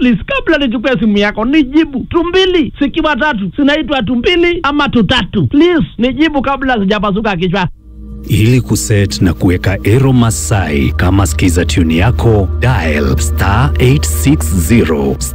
please, kabla nichukue simu yako nijibu. Tumbili zikiwa tatu zinaitwa tumbili ama tutatu? Please nijibu kabla sijapasuka kichwa. Ili kuset na kuweka Ero Masai kama skiza tune yako, dial *860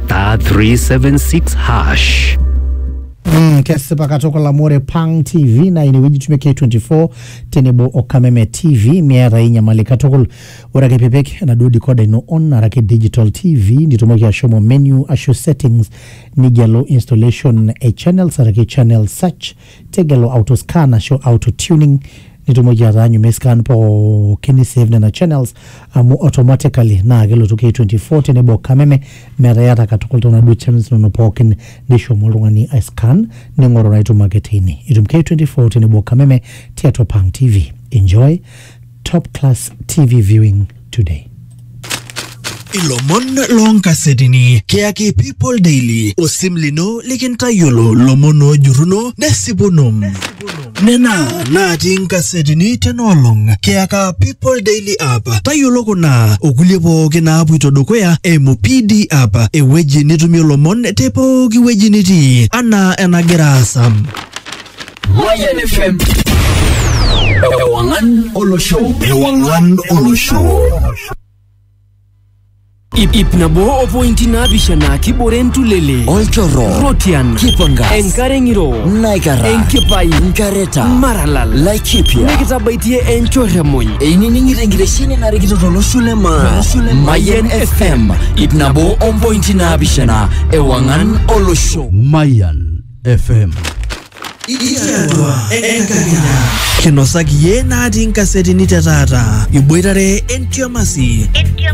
*376#. Kesi pakatoko la more Pang TV na ini wijitu K24 tenebo Okameme TV miara inya malika tokol urake pepek na do decoder no on na rake digital TV nitumoki ashomo menu asho settings nigelo installation a channel sarake channel search tegelo auto scan asho auto tuning nitumoki atanyu mescan po kini save na channels automatically na gelo to K24 tenebo Okameme miara yata katokol tona do channels no poken nisho molungani I scan ningoro na itu marketini itum K24 tenebo Okameme Theatre Pang TV. Enjoy top class TV viewing today. Ilomon long kasetini Keaki People Daily osimlino likintayolo lomono juruno nesibunum nena nating kasetini tenolong Keaka People Daily app tayolo kuna okulipo kina puito dukoya MPD app eweji nitumi lomon tepo kiweji niti ana enagira asam Mayan FM Ewangan Olosho Ipnabo opointi na bishana kiborentu lele Olchoro Rotian Kipanga Enkarengiro Naigara Enkipai Nkareta Maralal Laikipia Nekitabaiti enchoremony Eininingirengireshini na regitotolo Sulema Mayan FM Ipnabo opointi na bishana Ewangan Olosho Mayan FM Iyadwa Enkagina Kinosaki ye nating kasetini tatata Yuboitare Entiomasi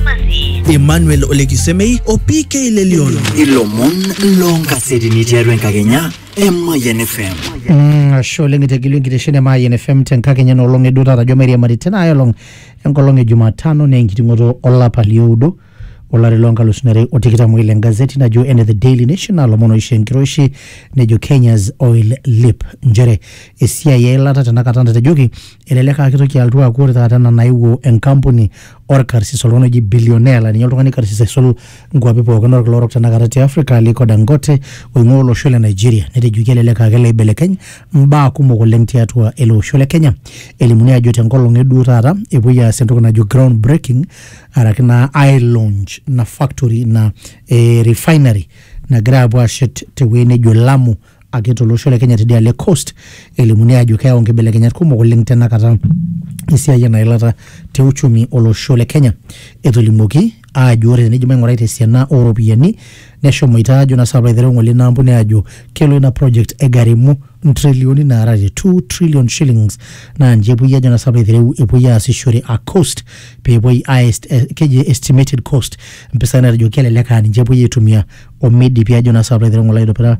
Emmanuel Olekisemei o PK Lelion Ilomon long kasetini tiarwen kagenya Mayan FM Shole ngitegilu ngiteshene Mayan FM tenkakenya no long edota radio Maria Maritena ayolong enkolong Jumatano ne ngitingoto olapa liudo olare longa lusunare otikita mwile ngazeti na jo ene the Daily Nation alomono ishe nkiroshi ne jo Kenya's oil lip njere esia yelata tanakatanda tejoki eleleka akitoki altua kuri tatana naiwo enkampuni orkar sisolono ji billionaire ni yoltongani kar sisolo ngwape po kanor klorok tanakatati Africa liko Dangote ngolo shole Nigeria nete juki eleleka akele ibelekeny mba kumoko lengti atua elo shole Kenya elimunia jote ngolo ngedu tata epuya sentoko na jo ground breaking arakina I launch na factory na refinery na grabo ashet tewene jo Lamu akitolo shole Kenya tidia le coast elimunia jo kaya ongebele Kenya kumoko lengti na kata isia yana ilata te uchumi olo shole Kenya etolimoki ajore ne juma ngoraite siana European nesho moita jo na sabra idhere ngoli nambu ne ajo kelo na project egarimu trilioni na araje 2 trillion shillings na njebu ya jo na sabra idhere epuya asishore a cost pepo keje estimated cost mpesa na jo kele leka njebu yetumia omidi pia jo na sabra idhere ngolaido pera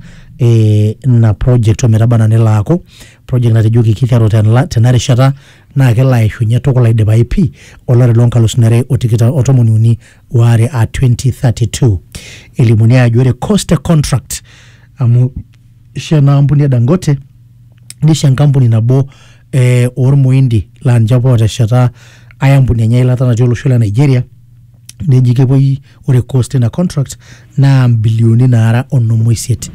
na project omerabana ne lako project na tejuki kitharo tenare shata na kela ishunya tokola ide by IP olare longa lusunare otikita otomonuni ware a 2032 elimunia ajore cost contract amu shana ampuni ya Dangote nisha nkampuni na bo ormo indi la njapo watashata ayampuni ya nyaila tana jolo shula Nigeria nejikeboi ore cost na contract na bilioni na ara onomoiset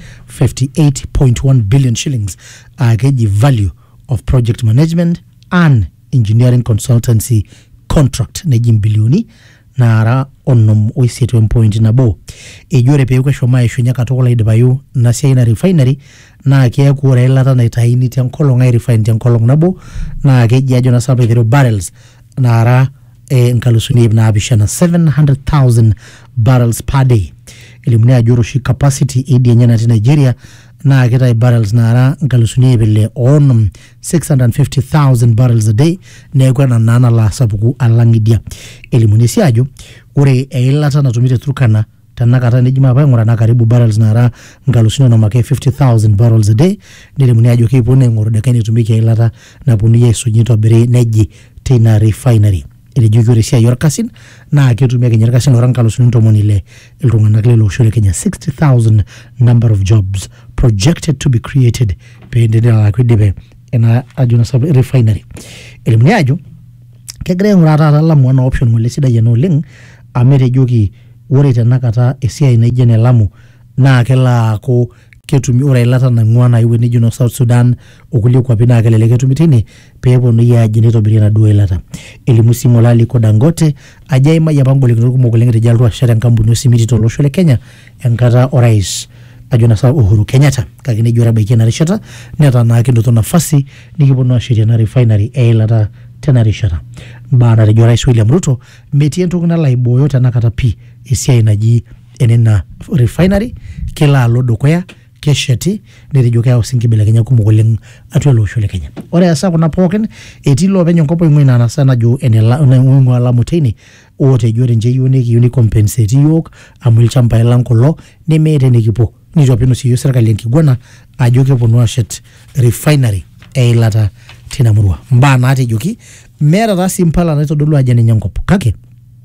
58.1 billion shillings ageji value of project management and engineering consultancy contract na jimbilioni na ara onom oiset 1 na bo ejore pe kwa shoma eshunya katokola idbayu na sia refinery na kia kuora elata na itaini tian kolonga refinery tian kolong nabo na keji ajo na sabe thero barrels na ara nkalusuni na abishana 700,000 barrels per day elimunia juro shi capacity edi nyana ti Nigeria na kita barrels na ara nkalusuni bele on 650,000 barrels a day na kwa na nana la sabuku alangidia elimunia siajo ure elata na tumite Turkana tanakata nejima pa ngora na karibu barrels na ara nkalusuni na make 50,000 barrels a day elimunia jo kipone ngoro dekani tumike elata na puniye sujito bere neji tina refinery ile juguri sia yorkasin na ketumia Kenya yorkasin oranga lusunto monile iltungana kile lo shole Kenya 60,000 number of jobs projected to be created pende la kwidebe ena ajuna sub refinery elimunia ajo kegre ngurata la mwana option ngole sida yeno ling amere jogi ore tenakata esiai naijo ene Lamu naa kelo aaku ketumi ore eilata naing'ua naiwe nijo no South Sudan okulie kwapi naa kelelek etumi tine peeponunui aaji nitobiri enaduo eilata. Elimu sii Ng'ole Aliko Dangote ajo eimayie apa ngolikinot kumok oleng etejo ashet enkampuni osimiti tolosho le Kenya enkata orais ajo na saa Uhuru Kenyatta kake nejo ore ebaiki ena rishata netaa naa kinoto nafasi nikiponu ashetie ena refinery eilata tena rishata. Mbaa natejo Rais William Ruto metii entoki nalo aibooyo tenakata pii esiai naji enena refinery kelo alo dukuya kesheti netejo keyau sinkibelekenya kumok oleng atua olosho le Kenya. Ore asa kuna pookin etii loopeny enkop oing'ua ina nasa najo eneng'ua Lamu teine otejo ninche yieu nikiyieu compensate yiok amu ilchambai lang kulo nemeeta enikipuo nitu apa inosie serkali enkiguana ajo keponu ashet refinery eilata tina murua. Mbaa naatejoki meeta taa sii mpala naitodolu ajo ninye enkop kake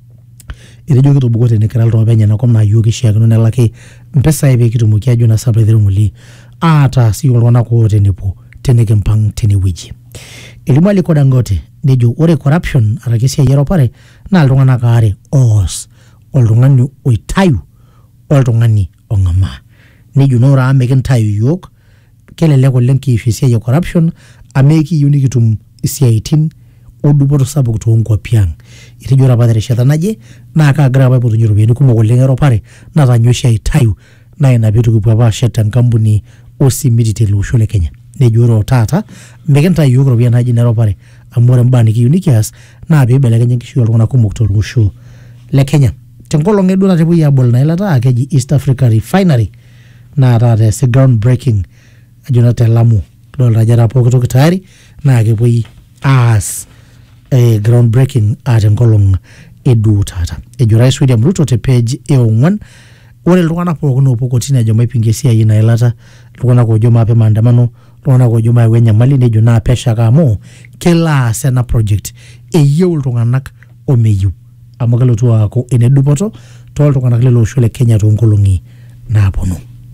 etejo kitobukote nekira iltung'anak enakop naa yiok kishiakino nelaki mpesai pee kitumoki ajo na sababu ng'ole ataas iltung'anak ootenepuo tenekimpang tenewueji. Elimu Aliko Dangote nejo ore corruption araki esiai eropare naa iltung'anak aare oos oltung'ani oitayu oltung'ani ong'amaa. Nejo noora mekintayu yiok kelelek oleng kiishu esiai e corruption amu kiyieu nikitum isiaitin odupoto sapuk toonkwapi ang. Etejo ore apa terishata naje naa kaagira apa aipotunye iropiyiani kumok oleng eropare natanya oshi aitayu naa ina pee kipuo apa ashet enkampuni osimiti tele osho le Kenya. Nejo ore taata mekintayu yiok iropiyiani naaji neropare amu ore mbaa nikiyieu nikias naa peibelekenya enkishui oltung'anak kumok tolosho le Kenya. Tenkolong duo natepuoi abol ina ilata keji East Africa Refinery naa taata eesi ground breaking ajo na te Lamu kidolta ajo etaa pooki toki tayari naa kepuoi aas ground breaking tenkolong edu taata. Ejo Rais William Ruto te page e4 ore iltung'anak pookin oopuo kotini ajo maipinga esiai ina ilata iltung'anak oojo maape maandamano iltung'anak oojo maayau enyamali nejo naa pesha ake amu kelo aas ena project eyieu iltung'anak omeyieu amu kelotu aaku enedupoto tooltung'anak lele osho le Kenya toonkolong'i naaponu.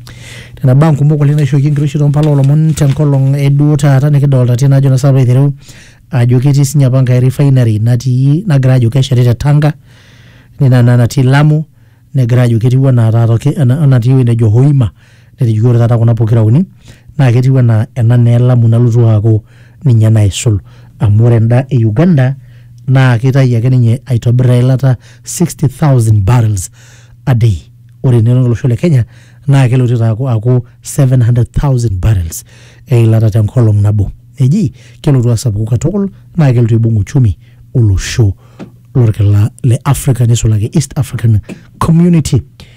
Nena baa kumok oleng naishooki enkiroshi toompala oolomon tenkolong edu taata nikidolta tena ajo na sababu aitereu ajo ketii sinye apa enkae refinery nagira ajo kesheti te Tanga nina natii Lamu negira ajo ketiu enaa taata natii ewueji nejo Hoima netejo ore taata kuna pokira uni naa ketiu enaa ena naa Lamu nalotu aaku ninye naisul amu ore enda e Uganda naa kitayu ake ninye aitobir eilata 60,000 barrels a day. Ore neno olosho le Kenya naa kelotu aaku 700,000 barrels eilata tenkolong nabo. Neji kelotu asapuku katukul naa kelotu aibung uchumi olosho lorkila le Africa nisulaki East African Community.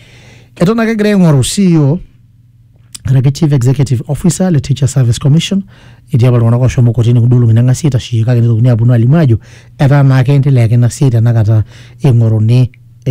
Eton ake egira aing'oru CEO araki Chief Executive Officer le Teacher Service Commission etii apa iltung'anak oshomo kotini kudolong'i neng'asi aitasheyie kake nitokini aponu alimu ajo etaa naa keendelea ake ina siai tenakata eing'oruni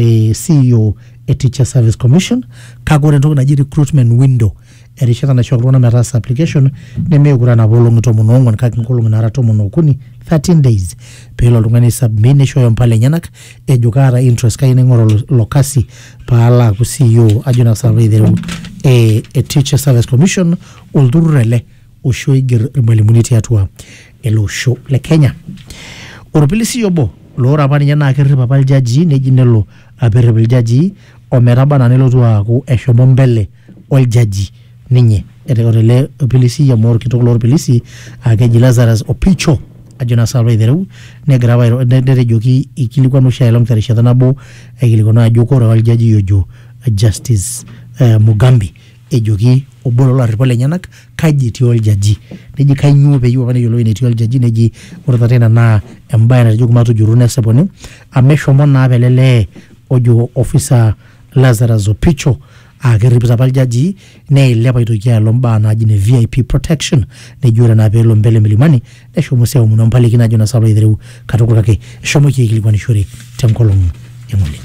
CEO e Teacher Service Commission kake ore entoki naji recruitment window erishata naisho iltung'anak metaasa application nemeekure enapa olong'i 14 kake nkolong'i nara 13 13 days peelo oltung'ani submit neishooyo mpala enyenak ejo kaata interest kayieu naing'oru ilo kasi paalo aaku CEO ajo na sababu aitereu e Teacher Service Commission olturrur ele oshi oiger irmalimuni tiatua ele osho le Kenya. Orpilisi obo loora apa ninye naa kerrip apa iljajii neji nelo aperrip iljajii ometaba naa nelotu aaku eshomo mbele oljaji ninye ele pilisi amu orkitok lorpilisi keji Lazarus Opicho ajo na sababu aitereu negira apa netejoki ikilikuanu oshi ailong terishata nabo aikilikuanu ajo kore oljaji ojo Justice Mugambi ejoki obo lolarripok lenyenak kaji etii oljaji neji kainyoo peyieu apa neyiolou enetii oljaji neji ore taata ina naa embaye natejoki matujuru nesipuni amu eshomo naa apa ele lee ojo officer Lazarus Opicho kerripita apa iljajii neilep aitoki alo mbaa naaji ne VIP protection neji ore naa peelo mbele milimani neshomo sii aomonu empaliki najo na sababu aitereu katukul kake eshomoki aikilikuanishore tenkolong eng'ole.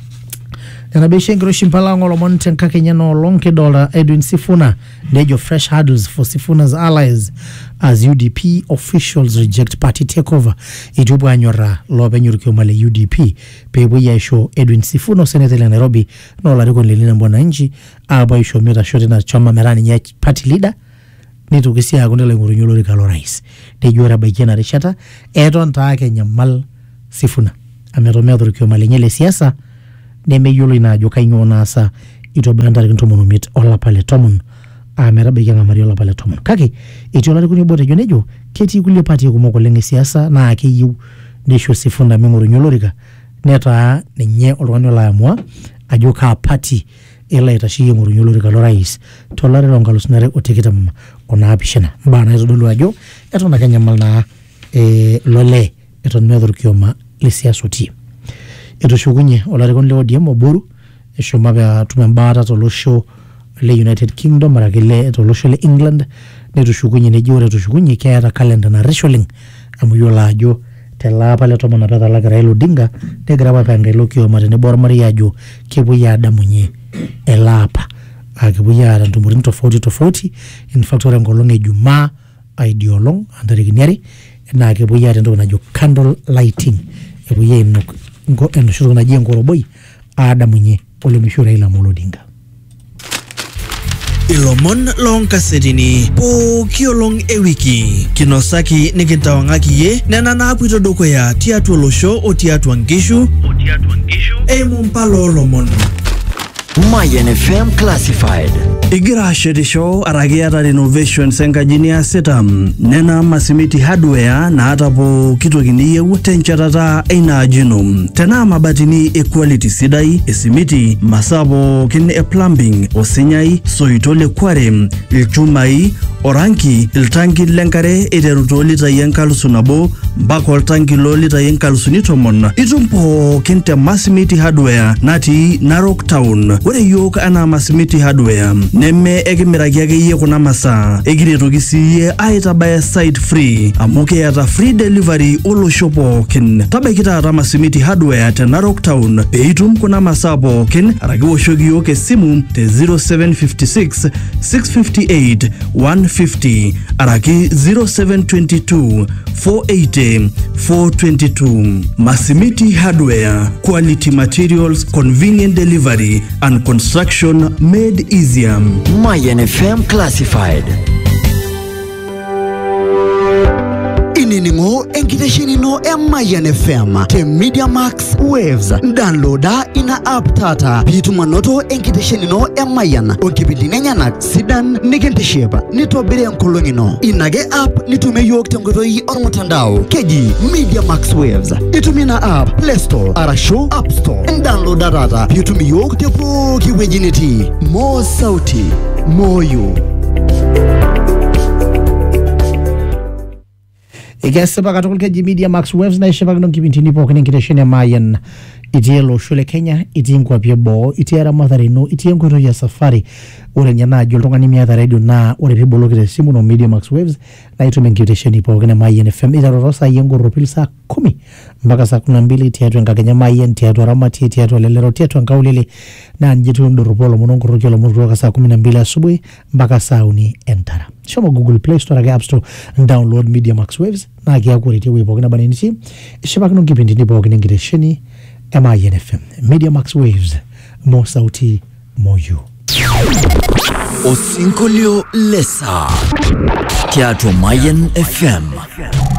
Nena beishe enkiroshi mpala ng'olomon tenkakenya enoolong kidolta Edwin Sifuna nejo fresh hurdles for Sifuna's allies as UDP officials reject party takeover. Itubu anyorra loopeny orkioma le UDP peepuoi aisho Edwin Sifuna seneta le Nairobi noolarikoni le Linda Mwananchi aapuo aisho mitasho tina chama metaa ninye party leader nitoki sii aaku nelo aing'orunye olorika lorais. Nejo ore ebaiki ena rishata eton taa kenyamal Sifuna amu eton meeta orkioma lenye le siasa nemeyiolo ina ajo kainyoo naasa itobira ntarikini 15 olapa le 10 metabaiki eng'amari olapa le 10 kake etii olarikoni obo otejo nejo ketii kulie patii kumok oleng esiasa naa keyieu neisho Sifuna ming'orunye olorika netaa ninye oltung'ani olo aamua ajo kaa party elo aitasheyie eng'orunye olorika lorais tolari loo 2027 mbaa naitodolu ajo eton ake enyamal naa lole eton meeta orkioma lesiasa otii. Etushukunye olarikoni le ODM Oboru eshomo apa atum embaata tolosho le United Kingdom arakile tolosho le England netushukunye nejo ore etushukunye keeta kalenda narrish oleng amu yiolo ajo telaapa le 10 apa etalaki Raila Odinga negira apa aipanga ilo kioma tenebo ormarei ajo kepuoi aadamunye elaapa kepuoi aata ntumoritin tofauti in fact ore enkolong e Jumaa aidiolong antarikini are naa kepuoi aata entoki najo candle lighting epuoi ainok enoshi toki naji enkoroboi aadamunye olemishu Raila Amolo Odinga. Ilomon loonkasetini pooki olong ewiki kinosaki nikintawang'aki ye nena naapuito dukuya tiatua olosho o tiatua nkishu eimu mpalo olomon. Mayan FM Classified. Igira ashetisho araki eata renovations enkaji niasita nena Masimiti Hardware naata pooki toki niyieu tenchatata eina aji ino. Tenaa mabatini e quality sidai, esimiti, masaa pookin e plumbing, osinyai, soito le kware, ilchumai, oranki, iltanki lenkare iteru toolitai 1,000 mpaka oltanki loolitai 10,000. Itum pookin te Masimiti Hardware natii Narok Town. Ore yiok anaa Masimiti Hardware neme ekimiraki akeyie kuna masaa ekiretoki siiyie aitabaya site free amu keeta free delivery olosho pookin. Tabaiki taata Masimiti Hardware te Narok Town peitum kuna masaa pookin araki woshoki yiok esimu te 0756 658 150 araki 0722 480 422. Masimiti Hardware, quality materials, convenient delivery and construction made easier. Mayan FM Classified. Iningo enkitesheni no Mayan FM te Media Max Waves. Downloada ina app tata pitumanoto enkitesheni no Mayan onkipindi nenyanak sidan nikintesheba nitobire enkolongi no. Inage app nitume yok tenkoitoi ormutandao keji Media Max Waves. Itumina app Play Store arashu App Store. Downloada tata pitumi yok te pooki wueji nitii. Mo sauti moyo. Ikesipa katukul keji Media Max Waves na ishipakino nkipindini pookin enkitesheni e Mayan itii olosho le Kenya, itii nkwapi eboo, itii eramatare ino, itii enkoitoi ya safari. Ore nye naaji oltung'ani miata radio naa ore piiboloki tesimu no Media Max Waves na itum enkitesheni pookin e Mayan FM iteru toosai enkoropil saa 10 mpaka saa 12 tiatua enkakenya Mayan, tiatua Ramati, tiatua Lelero, tiatua Nkaulele naa ninye etiu indorropu olomon onkoroki olomon kutoka saa 12 asubuhi mpaka saa 4 entara. Shomo Google Play Store ake App Store download Media Max Waves na kiaku ore tiwe pookin naba nenitii ishipakino nkipindini pookin enkitesheni e Mayan FM. Media Max Waves, mo sauti moyo. Osinkolio lesa tiatua Mayan FM.